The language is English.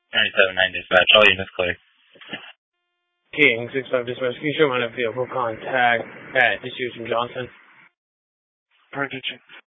97-9 dispatch. All units clear. King 6-5 dispatch. Can you show my vehicle contact at Distribution Johnson? Purchasing.